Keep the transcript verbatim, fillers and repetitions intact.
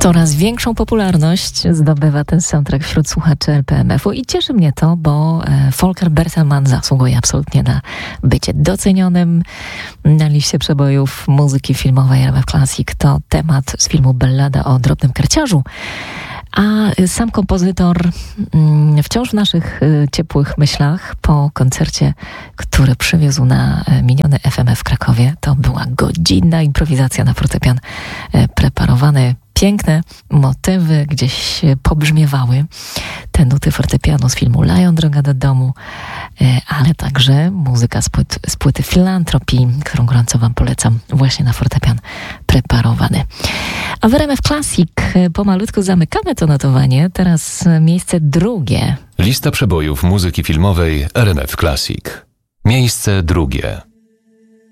Coraz większą popularność zdobywa ten soundtrack wśród słuchaczy L P M F-u i cieszy mnie to, bo Volker Bertelmann zasługuje absolutnie na bycie docenionym na liście przebojów muzyki filmowej R M F Classic. To temat z filmu Ballada o drobnym karciarzu. A sam kompozytor wciąż w naszych ciepłych myślach po koncercie, który przywiózł na miniony F M F w Krakowie. To była godzinna improwizacja na fortepian, preparowane piękne motywy gdzieś pobrzmiewały. Te nuty fortepianu z filmu Lion, Droga do domu, ale także muzyka z, płyt, z płyty Filantropii, którą gorąco wam polecam, właśnie na fortepian preparowany. A w R M F Classic pomalutku zamykamy to notowanie. Teraz miejsce drugie. Lista przebojów muzyki filmowej R M F Classic. Miejsce drugie.